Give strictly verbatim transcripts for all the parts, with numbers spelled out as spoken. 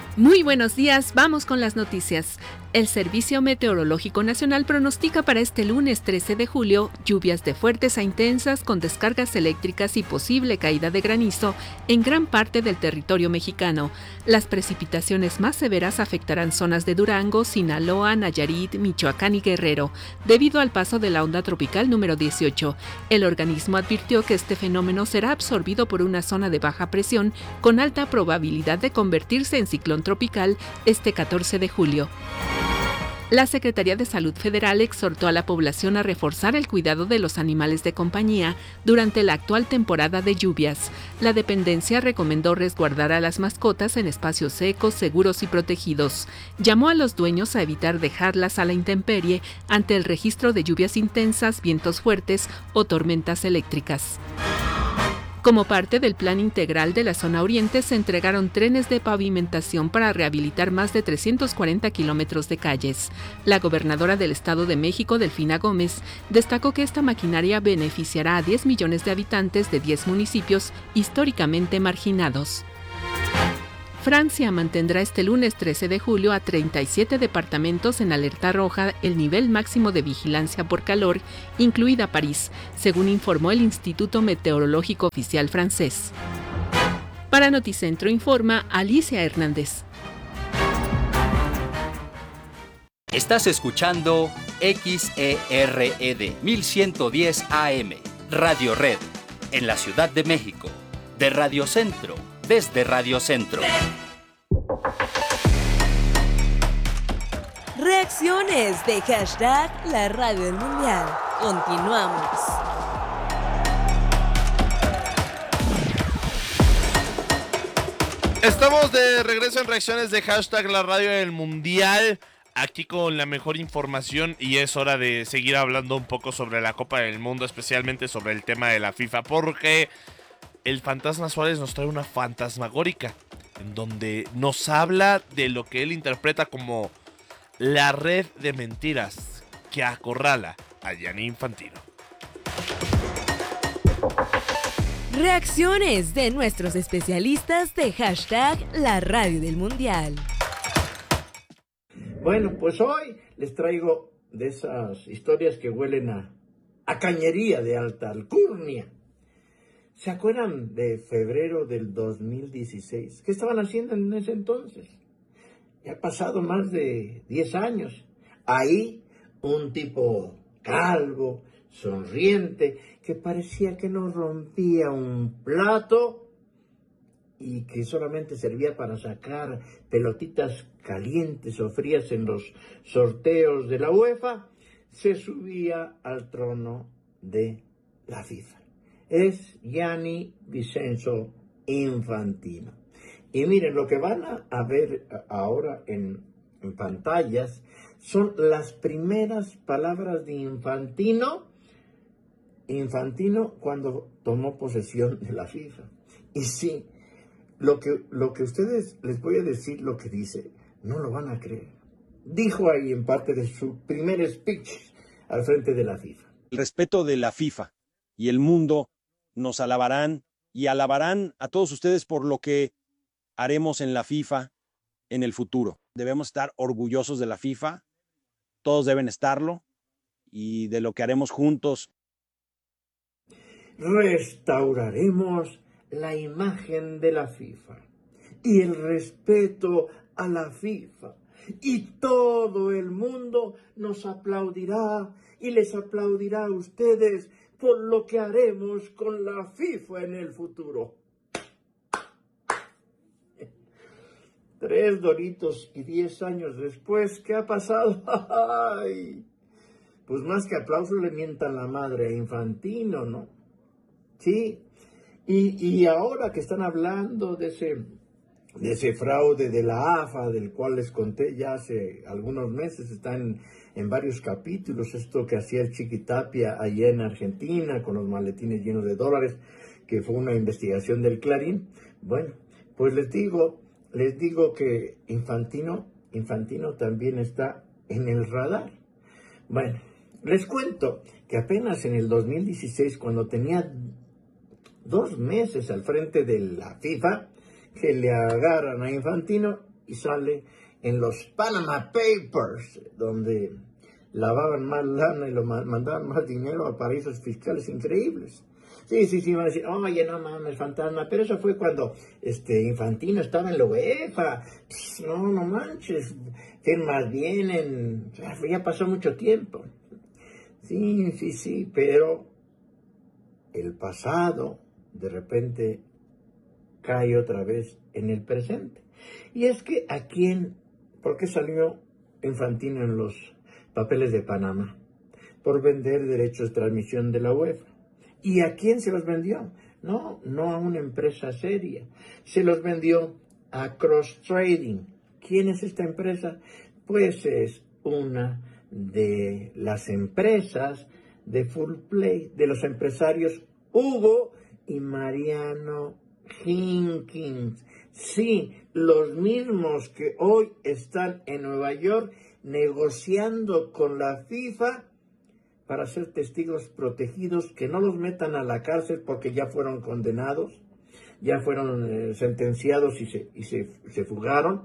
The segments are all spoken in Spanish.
Muy buenos días, vamos con las noticias. El Servicio Meteorológico Nacional pronostica para este lunes trece de julio lluvias de fuertes a intensas con descargas eléctricas y posible caída de granizo en gran parte del territorio mexicano. Las precipitaciones más severas afectarán zonas de Durango, Sinaloa, Nayarit, Michoacán y Guerrero, debido al paso de la onda tropical número dieciocho. El organismo advirtió que este fenómeno será absorbido por una zona de baja presión con alta probabilidad de convertirse en ciclón tropical este catorce de julio. La Secretaría de Salud Federal exhortó a la población a reforzar el cuidado de los animales de compañía durante la actual temporada de lluvias. La dependencia recomendó resguardar a las mascotas en espacios secos, seguros y protegidos. Llamó a los dueños a evitar dejarlas a la intemperie ante el registro de lluvias intensas, vientos fuertes o tormentas eléctricas. Como parte del plan integral de la zona oriente, se entregaron trenes de pavimentación para rehabilitar más de trescientos cuarenta kilómetros de calles. La gobernadora del Estado de México, Delfina Gómez, destacó que esta maquinaria beneficiará a diez millones de habitantes de diez municipios históricamente marginados. Francia mantendrá este lunes trece de julio a treinta y siete departamentos en alerta roja el nivel máximo de vigilancia por calor, incluida París, según informó el Instituto Meteorológico Oficial francés. Para Noticentro informa Alicia Hernández. Estás escuchando X E R E D mil ciento diez A M, Radio Red, en la Ciudad de México, de Radio Centro. Desde Radio Centro. Reacciones de hashtag La Radio del Mundial. Continuamos. Estamos de regreso en reacciones de hashtag La Radio del Mundial. Aquí con la mejor información y es hora de seguir hablando un poco sobre la Copa del Mundo, especialmente sobre el tema de la FIFA, porque el Fantasma Suárez nos trae una fantasmagórica, en donde nos habla de lo que él interpreta como la red de mentiras que acorrala a Gianni Infantino. Reacciones de nuestros especialistas de hashtag La Radio del Mundial. Bueno, pues hoy les traigo de esas historias que huelen a, a cañería de alta alcurnia. ¿Se acuerdan de febrero del dos mil dieciséis? ¿Qué estaban haciendo en ese entonces? Ya ha pasado más de diez años. Ahí, un tipo calvo, sonriente, que parecía que no rompía un plato y que solamente servía para sacar pelotitas calientes o frías en los sorteos de la UEFA, se subía al trono de la FIFA. Es Gianni Vincenzo Infantino. Y miren, lo que van a, a ver ahora en, en pantallas son las primeras palabras de Infantino, Infantino cuando tomó posesión de la FIFA. Y sí, lo que, lo que ustedes les voy a decir, lo que dice, no lo van a creer. Dijo ahí en parte de su primer speech al frente de la FIFA. El respeto de la FIFA y el mundo nos alabarán y alabarán a todos ustedes por lo que haremos en la FIFA en el futuro. Debemos estar orgullosos de la FIFA, todos deben estarlo, y de lo que haremos juntos. Restauraremos la imagen de la FIFA y el respeto a la FIFA, y todo el mundo nos aplaudirá y les aplaudirá a ustedes por lo que haremos con la FIFA en el futuro. Tres doritos y diez años después, ¿qué ha pasado? ¡Ay! Pues más que aplauso le mientan la madre a Infantino, ¿no? Sí, y, y ahora que están hablando de ese, de ese fraude de la A F A, del cual les conté ya hace algunos meses, está en, en varios capítulos, esto que hacía el Chiquitapia allá en Argentina, con los maletines llenos de dólares, que fue una investigación del Clarín. Bueno, pues les digo, les digo que Infantino, Infantino también está en el radar. Bueno, les cuento que apenas en el dos mil dieciséis, cuando tenía dos meses al frente de la FIFA, que le agarran a Infantino y sale en los Panama Papers, donde lavaban más lana y lo mandaban más dinero a paraísos fiscales increíbles. Sí, sí, sí, van a decir, oye, no mames, fantasma, pero eso fue cuando este Infantino estaba en la UEFA. Pss, no, no manches, más bien en... ya pasó mucho tiempo. Sí, sí, sí, pero el pasado de repente cae otra vez en el presente. Y es que ¿a quién? ¿Por qué salió Infantino en los papeles de Panamá? Por vender derechos de transmisión de la UEFA. ¿Y a quién se los vendió? No, no a una empresa seria. Se los vendió a Cross Trading. ¿Quién es esta empresa? Pues es una de las empresas de Full Play, de los empresarios Hugo y Mariano Jenkins. Sí, los mismos que hoy están en Nueva York negociando con la FIFA para ser testigos protegidos, que no los metan a la cárcel porque ya fueron condenados, ya fueron eh, sentenciados y, se, y se, se fugaron,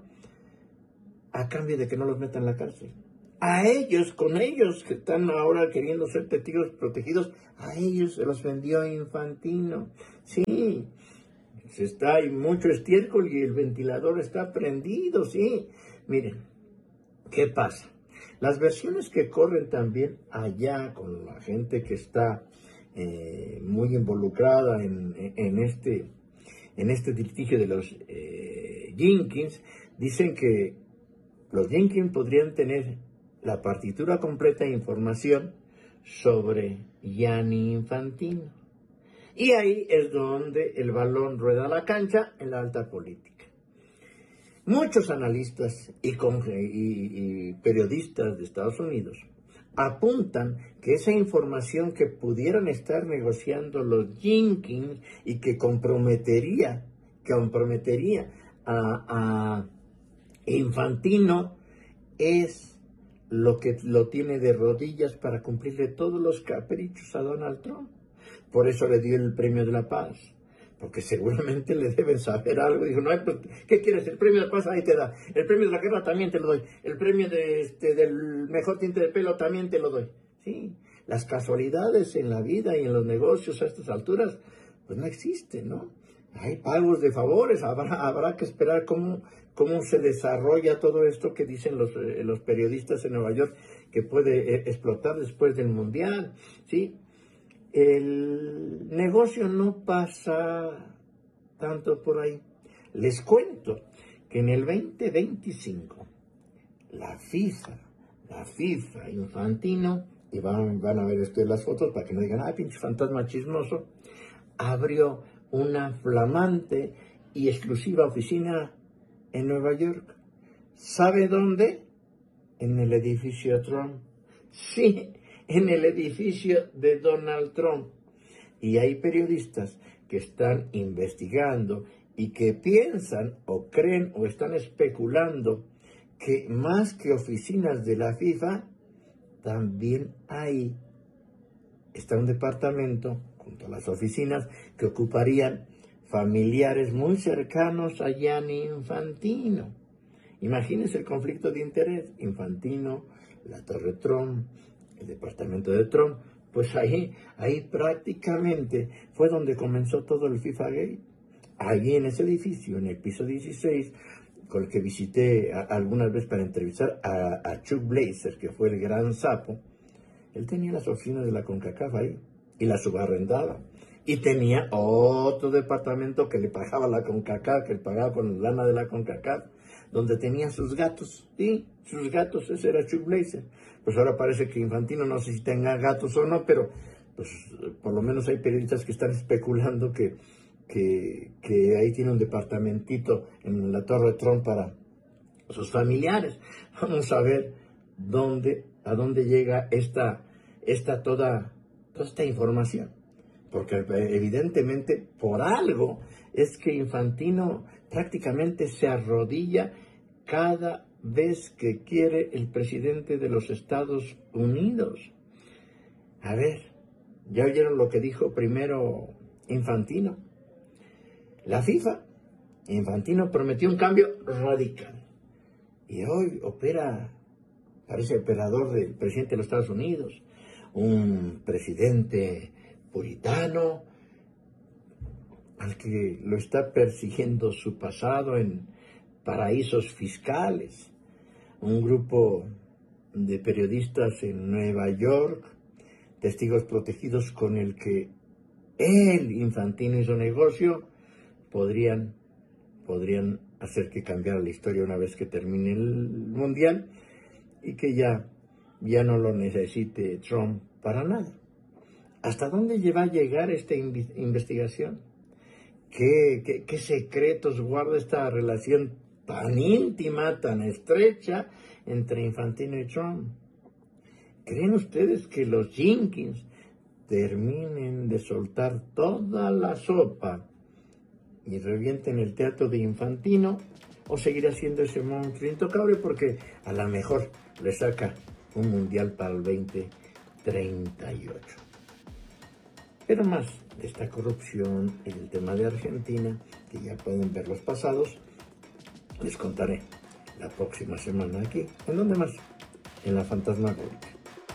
a cambio de que no los metan a la cárcel. A ellos, con ellos que están ahora queriendo ser testigos protegidos, a ellos se los vendió Infantino. Sí, se está, hay mucho estiércol y el ventilador está prendido, sí. Miren, ¿qué pasa? Las versiones que corren también allá con la gente que está eh, muy involucrada en, en, este, en este litigio de los eh, Jenkins, dicen que los Jenkins podrían tener la partitura completa de información sobre Gianni Infantino. Y ahí es donde el balón rueda la cancha en la alta política. Muchos analistas y, y, y periodistas de Estados Unidos apuntan que esa información que pudieran estar negociando los Jenkins y que comprometería, que comprometería a, a Infantino es lo que lo tiene de rodillas para cumplirle todos los caprichos a Donald Trump. Por eso le dio el premio de la paz. Porque seguramente le deben saber algo. Dijo, no, pues, ¿qué quieres? El premio de paz ahí te da. El premio de la guerra también te lo doy. El premio de, este, del mejor tinte de pelo también te lo doy. Sí, las casualidades en la vida y en los negocios a estas alturas, pues no existen, ¿no? Hay pagos de favores. Habrá, habrá que esperar cómo, cómo se desarrolla todo esto que dicen los, eh, los periodistas en Nueva York que puede eh, explotar después del Mundial, ¿sí? El negocio no pasa tanto por ahí. Les cuento que en el veinte veinticinco la FIFA, la FIFA Infantino, y van, van a ver ustedes las fotos para que no digan, ah, pinche fantasma chismoso, abrió una flamante y exclusiva oficina en Nueva York. ¿Sabe dónde? En el edificio Trump. Sí, en el edificio de Donald Trump. Y hay periodistas que están investigando y que piensan o creen o están especulando que más que oficinas de la FIFA, también hay, está un departamento junto a las oficinas que ocuparían familiares muy cercanos a Gianni Infantino. Imagínense el conflicto de interés. Infantino, la Torre Trump, el departamento de Trump, pues ahí, ahí prácticamente fue donde comenzó todo el FIFA Gate. Allí en ese edificio, en el piso dieciséis, con el que visité a, algunas veces para entrevistar a, a Chuck Blazer, que fue el gran sapo, él tenía las oficinas de la CONCACAF ahí, y las subarrendaba. Y tenía otro departamento que le pagaba la CONCACAF, que le pagaba con lana de la CONCACAF, donde tenía sus gatos, sí, sus gatos, ese era Chuck Blazer. Pues ahora parece que Infantino, no sé si tenga gatos o no, pero pues por lo menos hay periodistas que están especulando que, que, que ahí tiene un departamentito en la Torre de Trump para sus familiares. Vamos a ver dónde, a dónde llega esta, esta toda, toda esta información. Porque evidentemente por algo es que Infantino prácticamente se arrodilla cada vez que quiere el presidente de los Estados Unidos. A ver, ¿ya oyeron lo que dijo primero Infantino? La FIFA, Infantino prometió un cambio radical. y hoy opera, parece operador del presidente de los Estados Unidos, un presidente puritano al que lo está persiguiendo su pasado en paraísos fiscales, un grupo de periodistas en Nueva York, testigos protegidos con el que él, Infantino y su negocio podrían, podrían hacer que cambiara la historia una vez que termine el Mundial y que ya, ya no lo necesite Trump para nada. ¿Hasta dónde va a llegar esta investigación? ¿Qué, qué, qué secretos guarda esta relación tan íntima, tan estrecha entre Infantino y Trump? ¿Creen ustedes que los Jenkins terminen de soltar toda la sopa y revienten el teatro de Infantino, o seguirá siendo ese monstruo intocable porque a lo mejor le saca un mundial para el veinte treinta y ocho? Pero más de esta corrupción y del tema de Argentina, que ya pueden ver los pasados, les contaré la próxima semana aquí. ¿En dónde más? En la Fantasmagórica.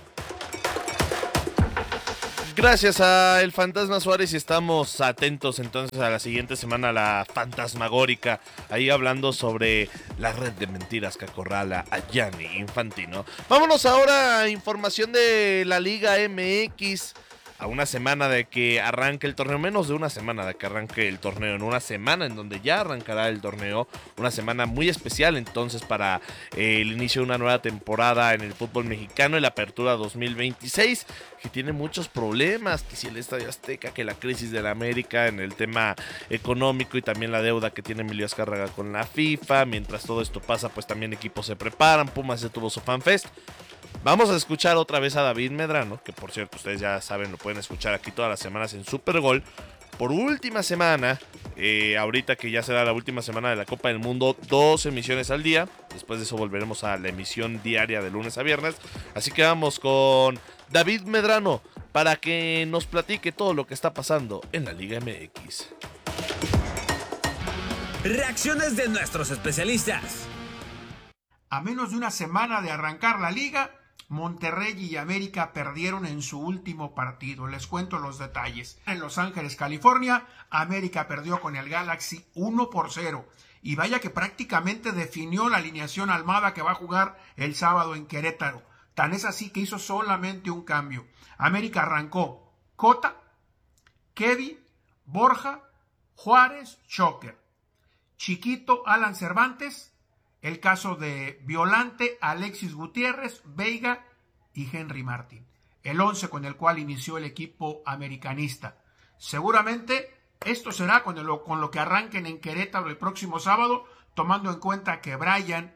Gracias a el Fantasma Suárez y estamos atentos entonces a la siguiente semana, la Fantasmagórica, ahí hablando sobre la red de mentiras que acorrala a Gianni Infantino. Vámonos ahora a información de la Liga M X. A una semana de que arranque el torneo, menos de una semana de que arranque el torneo, en una semana en donde ya arrancará el torneo, una semana muy especial entonces para eh, el inicio de una nueva temporada en el fútbol mexicano y la apertura dos mil veintiséis, que tiene muchos problemas, que si el Estadio Azteca, que la crisis de la América en el tema económico y también la deuda que tiene Emilio Azcárraga con la FIFA. Mientras todo esto pasa, pues también equipos se preparan, Pumas ya tuvo su FanFest. Vamos a escuchar otra vez a David Medrano, que por cierto ustedes ya saben, lo pueden escuchar aquí todas las semanas en Supergol. Por última semana, eh, ahorita que ya será la última semana de la Copa del Mundo, dos emisiones al día. Después de eso volveremos a la emisión diaria de lunes a viernes. Así que vamos con David Medrano para que nos platique todo lo que está pasando en la Liga M X. Reacciones de nuestros especialistas. A menos de una semana de arrancar la liga, Monterrey y América perdieron en su último partido. Les cuento los detalles. En Los Ángeles, California, América perdió con el Galaxy uno por cero. Y vaya que prácticamente definió la alineación Almada que va a jugar el sábado en Querétaro. Tan es así que hizo solamente un cambio. América arrancó Cota, Kevin, Borja, Juárez, Choker, Chiquito, Alan Cervantes. El caso de Violante, Alexis Gutiérrez, Veiga y Henry Martin. El once con el cual inició el equipo americanista. Seguramente esto será con lo, con lo que arranquen en Querétaro el próximo sábado, tomando en cuenta que Brian,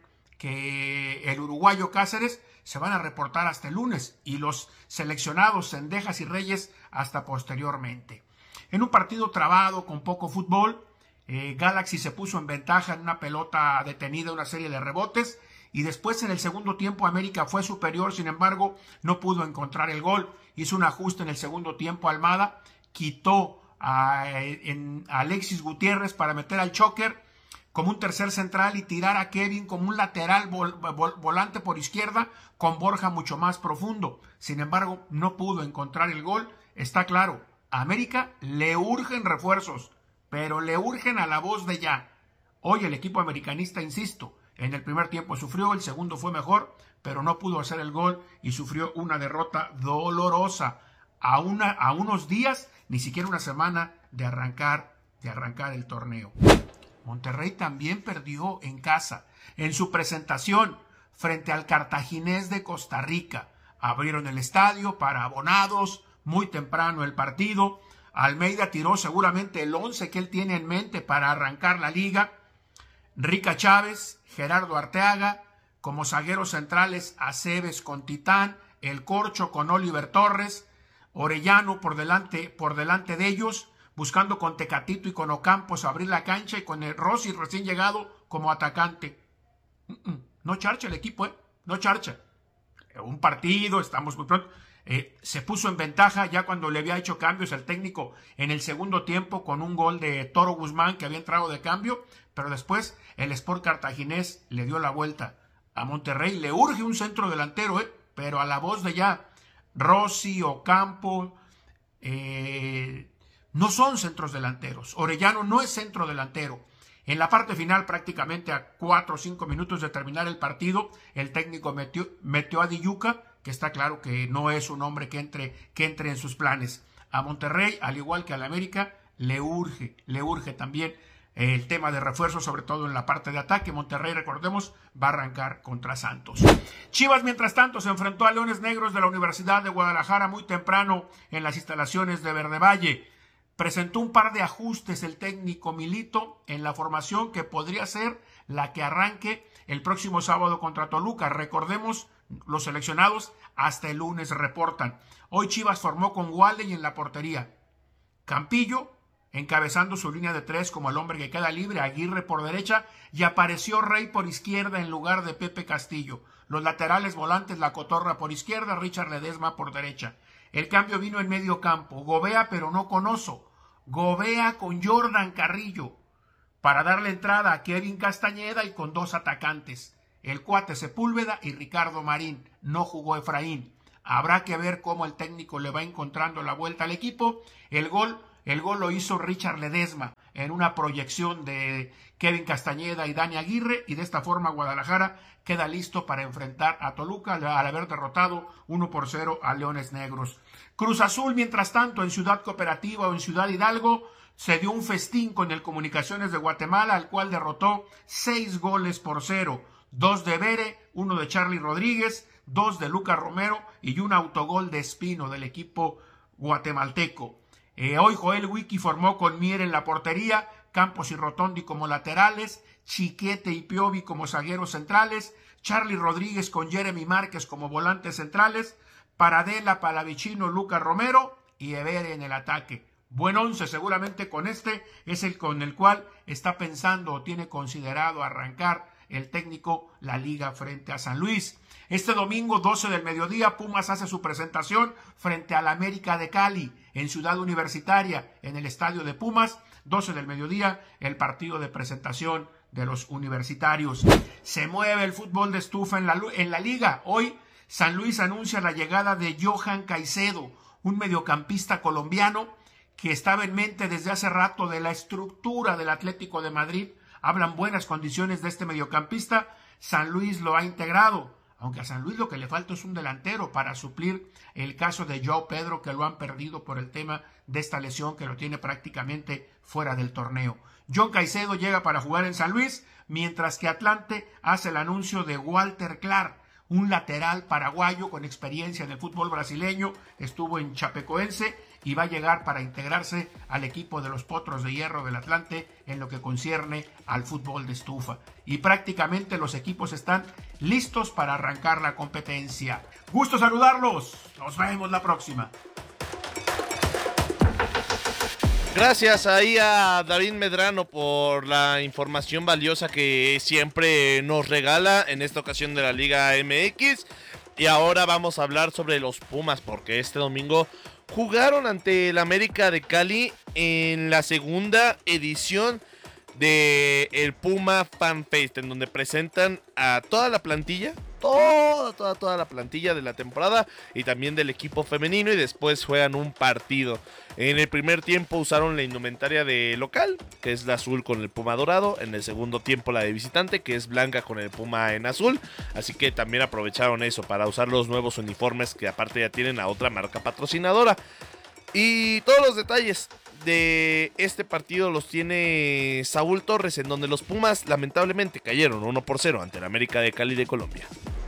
que el uruguayo Cáceres, se van a reportar hasta el lunes y los seleccionados Cendejas y Reyes hasta posteriormente. En un partido trabado con poco fútbol, Eh, Galaxy se puso en ventaja en una pelota detenida, una serie de rebotes, y después en el segundo tiempo América fue superior, sin embargo no pudo encontrar el gol. Hizo un ajuste en el segundo tiempo Almada, quitó a, en, a Alexis Gutiérrez para meter al Choker como un tercer central y tirar a Kevin como un lateral vol, vol, volante por izquierda con Borja mucho más profundo. Sin embargo no pudo encontrar el gol. Está claro, a América le urgen refuerzos, pero le urgen a la voz de ya. Hoy el equipo americanista, insisto, en el primer tiempo sufrió, el segundo fue mejor, pero no pudo hacer el gol y sufrió una derrota dolorosa a, una, a unos días, ni siquiera una semana de arrancar, de arrancar el torneo. Monterrey también perdió en casa, en su presentación frente al Cartaginés de Costa Rica. Abrieron el estadio para abonados, muy temprano el partido. Almeida tiró seguramente el once que él tiene en mente para arrancar la liga. Rica Chávez, Gerardo Arteaga, como zagueros centrales Aceves con Titán, El Corcho con Oliver Torres, Orellano por delante, por delante de ellos, buscando con Tecatito y con Ocampos abrir la cancha, y con el Rossi recién llegado como atacante. No charcha el equipo, ¿eh? No charcha. Un partido, estamos muy pronto. Eh, se puso en ventaja ya cuando le había hecho cambios el técnico en el segundo tiempo con un gol de Toro Guzmán que había entrado de cambio, pero después el Sport Cartaginés le dio la vuelta. A Monterrey le urge un centro delantero, ¿eh? Pero a la voz de ya, Rossi, Ocampo, eh, no son centros delanteros. Orellano no es centro delantero. En la parte final, prácticamente a cuatro o cinco minutos de terminar el partido, el técnico metió, metió a Diyuka, que está claro que no es un hombre que entre, que entre en sus planes. A Monterrey, al igual que al América, le urge, le urge también el tema de refuerzo, sobre todo en la parte de ataque. Monterrey, recordemos, va a arrancar contra Santos. Chivas, mientras tanto, se enfrentó a Leones Negros de la Universidad de Guadalajara muy temprano en las instalaciones de Verde Valle. Presentó un par de ajustes el técnico Milito en la formación que podría ser la que arranque el próximo sábado contra Toluca. Recordemos, los seleccionados hasta el lunes reportan. Hoy Chivas formó con Wally en la portería. Campillo encabezando su línea de tres como el hombre que queda libre, Aguirre por derecha, y apareció Rey por izquierda en lugar de Pepe Castillo. Los laterales volantes, La Cotorra por izquierda, Richard Ledesma por derecha. El cambio vino en medio campo. Gobea, pero no con Oso. Gobea con Jordan Carrillo para darle entrada a Kevin Castañeda y con dos atacantes. El cuate Sepúlveda y Ricardo Marín. No jugó Efraín. Habrá que ver cómo el técnico le va encontrando la vuelta al equipo. El gol, el gol lo hizo Richard Ledesma en una proyección de Kevin Castañeda y Dani Aguirre, y de esta forma Guadalajara queda listo para enfrentar a Toluca al haber derrotado uno por cero a Leones Negros. Cruz Azul, mientras tanto, en Ciudad Cooperativa o en Ciudad Hidalgo, se dio un festín con el Comunicaciones de Guatemala, al cual derrotó seis goles por cero. Dos de Bere, uno de Charlie Rodríguez, dos de Lucas Romero y un autogol de Espino del equipo guatemalteco. Eh, hoy Joel Wiki formó con Mier en la portería, Campos y Rotondi como laterales, Chiquete y Piovi como zagueros centrales, Charlie Rodríguez con Jeremy Márquez como volantes centrales, Paradela, Palavicino, Lucas Romero y Evere en el ataque. Buen once, seguramente con este es el con el cual está pensando o tiene considerado arrancar el técnico la liga frente a San Luis. Este domingo, doce del mediodía, Pumas hace su presentación frente al América de Cali en Ciudad Universitaria, en el estadio de Pumas. doce del mediodía, el partido de presentación de los universitarios. Se mueve el fútbol de estufa en la, en la liga. Hoy, San Luis anuncia la llegada de Johan Caicedo, un mediocampista colombiano que estaba en mente desde hace rato de la estructura del Atlético de Madrid. Hablan buenas condiciones de este mediocampista. San Luis lo ha integrado, aunque a San Luis lo que le falta es un delantero para suplir el caso de Joao Pedro, que lo han perdido por el tema de esta lesión que lo tiene prácticamente fuera del torneo. John Caicedo llega para jugar en San Luis, mientras que Atlante hace el anuncio de Walter Clark, un lateral paraguayo con experiencia en el fútbol brasileño, estuvo en Chapecoense y va a llegar para integrarse al equipo de los Potros de Hierro del Atlante en lo que concierne al fútbol de estufa. Y prácticamente los equipos están listos para arrancar la competencia. Gusto saludarlos. Nos vemos la próxima. Gracias ahí a David Medrano por la información valiosa que siempre nos regala, en esta ocasión de la Liga M X. Y ahora vamos a hablar sobre los Pumas, porque este domingo jugaron ante el América de Cali en la segunda edición de el Puma Fan Fest, en donde presentan a toda la plantilla, toda, toda, toda la plantilla de la temporada y también del equipo femenino, y después juegan un partido. En el primer tiempo usaron la indumentaria de local, que es la azul con el puma dorado. En el segundo tiempo la de visitante, que es blanca con el puma en azul. Así que también aprovecharon eso para usar los nuevos uniformes, que aparte ya tienen a otra marca patrocinadora. Y todos los detalles de este partido los tiene Saúl Torres, en donde los Pumas lamentablemente cayeron uno por cero ante el América de Cali de Colombia.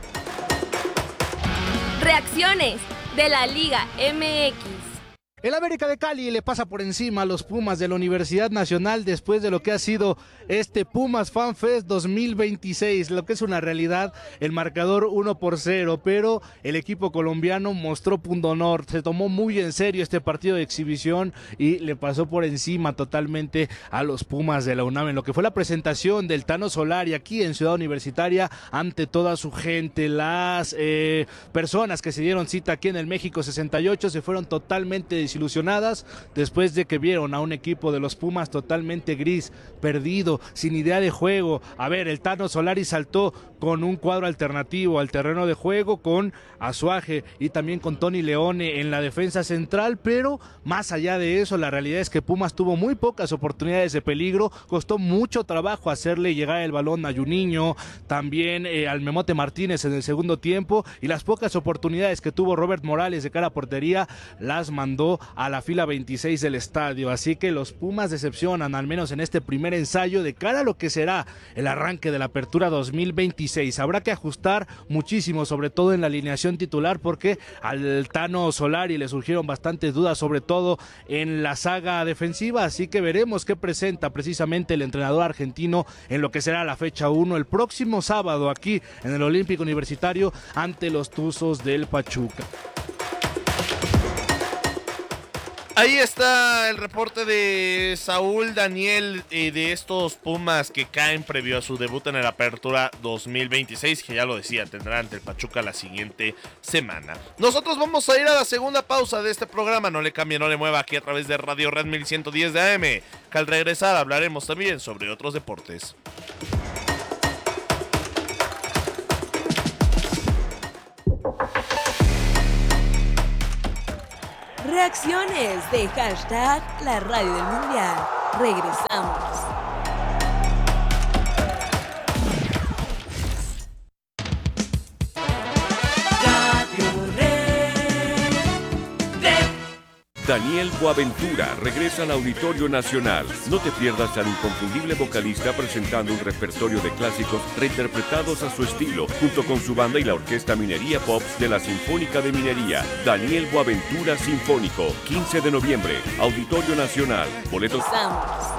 Reacciones de la Liga M X. El América de Cali le pasa por encima a los Pumas de la Universidad Nacional después de lo que ha sido este Pumas Fan Fest dos mil veintiséis, lo que es una realidad, el marcador uno por cero, pero el equipo colombiano mostró pundonor, se tomó muy en serio este partido de exhibición y le pasó por encima totalmente a los Pumas de la UNAM, en lo que fue la presentación del Tano Solari aquí en Ciudad Universitaria ante toda su gente. Las eh, personas que se dieron cita aquí en el México sesenta y ocho se fueron totalmente desilusionadas después de que vieron a un equipo de los Pumas totalmente gris, perdido, sin idea de juego. A ver, el Tano Solari saltó con un cuadro alternativo al terreno de juego, con Azuaje y también con Tony Leone en la defensa central, pero más allá de eso, la realidad es que Pumas tuvo muy pocas oportunidades de peligro, costó mucho trabajo hacerle llegar el balón a Juninho, también eh, al Memote Martínez en el segundo tiempo, y las pocas oportunidades que tuvo Robert Morales de cara a portería las mandó a la fila veintiséis del estadio. Así que los Pumas decepcionan, al menos en este primer ensayo, de cara a lo que será el arranque de la apertura dos mil veintiséis. Habrá que ajustar muchísimo, sobre todo en la alineación titular, porque al Tano Solari le surgieron bastantes dudas, sobre todo en la saga defensiva, así que veremos qué presenta precisamente el entrenador argentino en lo que será la fecha uno el próximo sábado aquí en el Olímpico Universitario ante los Tuzos del Pachuca. Ahí está el reporte de Saúl Daniel eh, de estos Pumas que caen previo a su debut en el Apertura dos mil veintiséis, que ya lo decía, tendrá ante el Pachuca la siguiente semana. Nosotros vamos a ir a la segunda pausa de este programa, no le cambie, no le mueva, aquí a través de Radio Red mil ciento diez de A M, que al regresar hablaremos también sobre otros deportes. Reacciones de hashtag La Radio del Mundial. Regresamos. Daniel Boaventura regresa al Auditorio Nacional. No te pierdas al inconfundible vocalista presentando un repertorio de clásicos reinterpretados a su estilo, junto con su banda y la Orquesta Minería Pops de la Sinfónica de Minería. Daniel Boaventura Sinfónico, quince de noviembre, Auditorio Nacional. Boletos.